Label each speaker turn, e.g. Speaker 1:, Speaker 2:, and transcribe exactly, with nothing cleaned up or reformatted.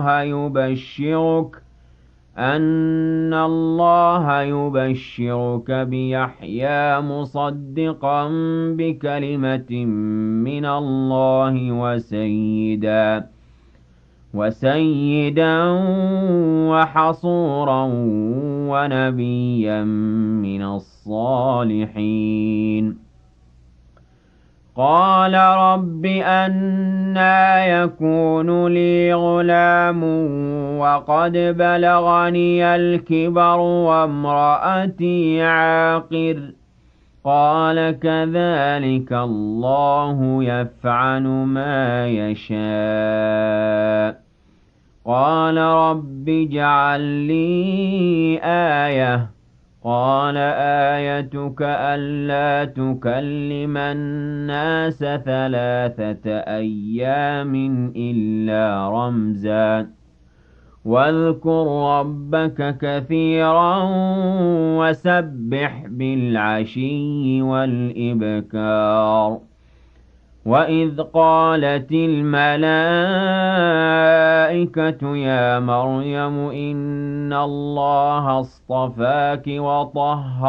Speaker 1: يبشرك أن الله يبشرك بيحيى مصدقا بكلمة من الله وسيدا وسيدا وحصورا ونبيا من الصالحين. قال رب أنى يكون لي غلام وقد بلغني الكبر وامرأتي عاقر. قال كذلك الله يفعل ما يشاء. قال رب اجعل لي آية. قال آيتك ألا تكلم الناس ثلاثة أيام إلا رمزا واذكر ربك كثيرا وسبح بالعشي والإبكار. وإذ قالت الملائكة يا مريم إن الله اصطفاك وطهرك